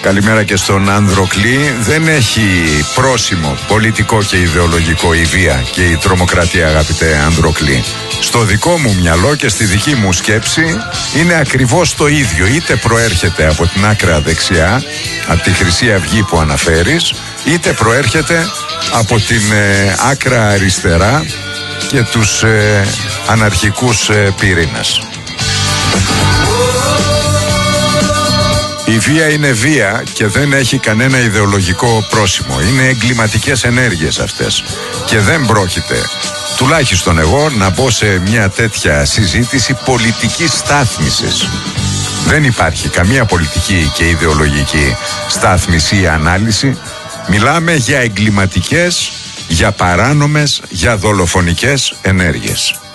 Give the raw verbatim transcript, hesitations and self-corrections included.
Καλημέρα και στον Ανδροκλή. Δεν έχει πρόσημο πολιτικό και ιδεολογικό η βία και η τρομοκρατία, αγαπητέ Ανδροκλή. Στο δικό μου μυαλό και στη δική μου σκέψη είναι ακριβώς το ίδιο. Είτε προέρχεται από την άκρα δεξιά, από τη Χρυσή Αυγή που αναφέρεις, είτε προέρχεται από την ε, άκρα αριστερά και τους ε, αναρχικούς ε, πυρήνες. Η βία είναι βία και δεν έχει κανένα ιδεολογικό πρόσημο. Είναι εγκληματικές ενέργειες αυτές. Και δεν πρόκειται, τουλάχιστον εγώ, να μπω σε μια τέτοια συζήτηση πολιτικής στάθμισης. Δεν υπάρχει καμία πολιτική και ιδεολογική στάθμιση ή ανάλυση. Μιλάμε για εγκληματικές, για παράνομες, για δολοφονικές ενέργειες.